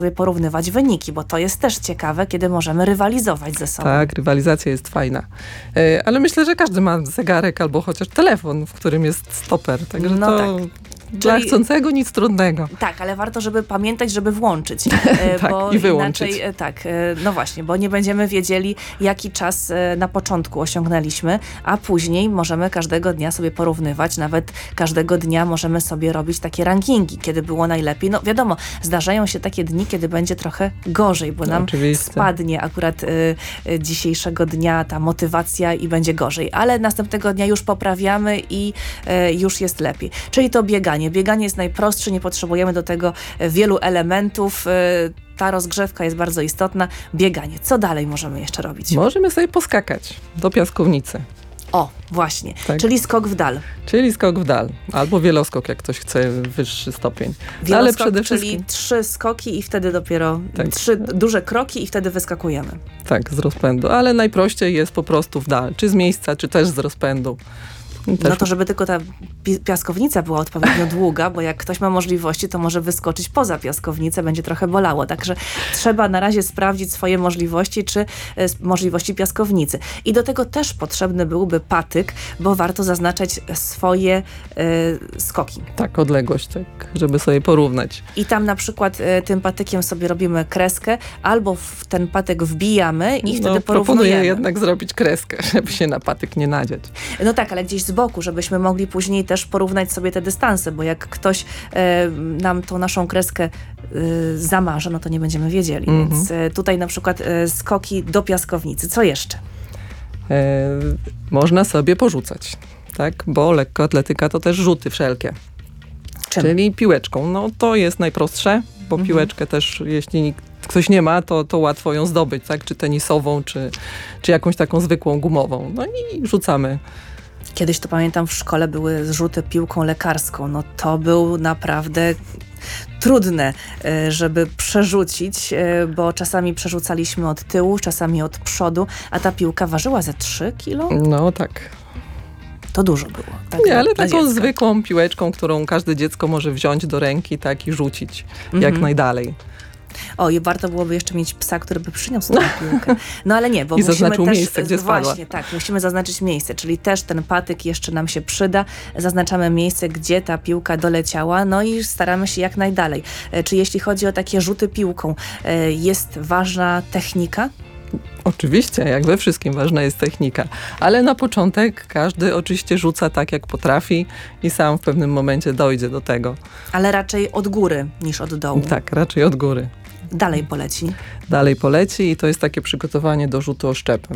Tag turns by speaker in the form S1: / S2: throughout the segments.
S1: porównywać wyniki, bo to jest też ciekawe, kiedy możemy rywalizować ze sobą.
S2: Tak, rywalizacja jest fajna. Ale myślę, że każdy ma zegarek albo chociaż telefon, w którym jest stoper. Także
S1: No
S2: to
S1: tak.
S2: dla chcącego nic trudnego.
S1: Tak, ale warto, żeby pamiętać, żeby włączyć.
S2: Tak,
S1: bo
S2: i wyłączyć.
S1: Inaczej, no właśnie, bo nie będziemy wiedzieli, jaki czas na początku osiągnęliśmy, a później możemy każdego dnia sobie porównywać, nawet każdego dnia możemy sobie robić takie rankingi, kiedy było najlepiej. No wiadomo, zdarzają się takie dni, kiedy będzie trochę gorzej, bo nam spadnie akurat dzisiejszego dnia ta motywacja i będzie gorzej, ale następnego dnia już poprawiamy i już jest lepiej. Czyli to bieganie. Bieganie jest najprostsze, nie potrzebujemy do tego wielu elementów. Ta rozgrzewka jest bardzo istotna. Bieganie. Co dalej możemy jeszcze robić?
S2: Możemy sobie poskakać do piaskownicy.
S1: O, właśnie.
S2: Tak.
S1: Czyli skok w dal.
S2: Czyli skok w dal. Albo wieloskok, jak ktoś chce wyższy stopień.
S1: Wieloskok,
S2: ale przede wszystkim...
S1: czyli 3 skoki i wtedy dopiero 3 duże kroki i wtedy wyskakujemy.
S2: Tak, z rozpędu. Ale najprościej jest po prostu w dal. Czy z miejsca, czy też z rozpędu.
S1: No to żeby tylko ta piaskownica była odpowiednio długa, bo jak ktoś ma możliwości, to może wyskoczyć poza piaskownicę, będzie trochę bolało. Także trzeba na razie sprawdzić swoje możliwości, czy możliwości piaskownicy. I do tego też potrzebny byłby patyk, bo warto zaznaczać swoje skoki.
S2: Tak, odległość, tak, żeby sobie porównać.
S1: I tam na przykład tym patykiem sobie robimy kreskę, albo w ten patyk wbijamy i wtedy porównujemy.
S2: Proponuję jednak zrobić kreskę, żeby się na patyk nie nadziać.
S1: No tak, ale gdzieś z boku, żebyśmy mogli później też porównać sobie te dystanse, bo jak ktoś nam tą naszą kreskę zamaże, no to nie będziemy wiedzieli. Więc tutaj na przykład skoki do piaskownicy. Co jeszcze?
S2: Można sobie porzucać, tak? Bo lekkoatletyka to też rzuty wszelkie.
S1: Czym?
S2: Czyli piłeczką. No to jest najprostsze, bo piłeczkę też, jeśli ktoś nie ma, to łatwo ją zdobyć, tak? Czy tenisową, czy jakąś taką zwykłą gumową. No i rzucamy.
S1: Kiedyś to pamiętam, w szkole były zrzuty piłką lekarską. No to był naprawdę trudne, żeby przerzucić, bo czasami przerzucaliśmy od tyłu, czasami od przodu, a ta piłka ważyła ze 3 kilo?
S2: No tak.
S1: To dużo było. Tak,
S2: nie, ale
S1: dla
S2: taką
S1: dziecka.
S2: zwykłą piłeczką, którą każde dziecko może wziąć do ręki, tak, i rzucić jak najdalej.
S1: O, i warto byłoby jeszcze mieć psa, który by przyniósł tę piłkę. No ale nie, bo musimy
S2: zaznaczył
S1: też...
S2: miejsce, gdzie spadła.
S1: Właśnie, tak, musimy zaznaczyć miejsce, czyli też ten patyk jeszcze nam się przyda. Zaznaczamy miejsce, gdzie ta piłka doleciała, no i staramy się jak najdalej. Czy jeśli chodzi o takie rzuty piłką, jest ważna technika?
S2: Oczywiście, jak we wszystkim ważna jest technika, ale na początek każdy oczywiście rzuca tak, jak potrafi i sam w pewnym momencie dojdzie do tego.
S1: Ale raczej od góry niż od dołu.
S2: Tak, raczej od góry.
S1: Dalej poleci.
S2: Dalej poleci i to jest takie przygotowanie do rzutu oszczepem.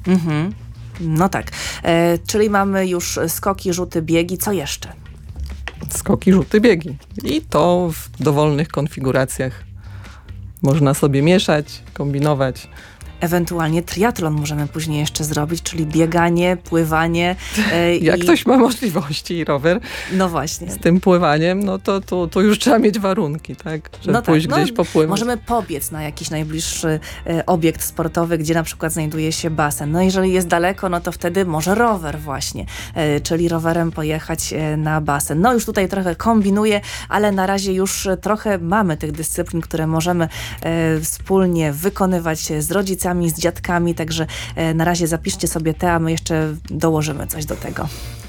S1: No tak. Czyli mamy już skoki, rzuty, biegi. Co jeszcze?
S2: Skoki, rzuty, biegi. I to w dowolnych konfiguracjach można sobie mieszać, kombinować.
S1: Ewentualnie triatlon możemy później jeszcze zrobić, czyli bieganie, pływanie.
S2: Jak ktoś ma możliwości i rower
S1: no właśnie.
S2: z tym pływaniem, no to już trzeba mieć warunki, tak? Żeby pójść gdzieś popływać.
S1: Możemy pobiec na jakiś najbliższy obiekt sportowy, gdzie na przykład znajduje się basen. No jeżeli jest daleko, no to wtedy może rower właśnie, czyli rowerem pojechać na basen. No już tutaj trochę kombinuję, ale na razie już trochę mamy tych dyscyplin, które możemy wspólnie wykonywać z rodzicami, z dziadkami, także na razie zapiszcie sobie te, a my jeszcze dołożymy coś do tego.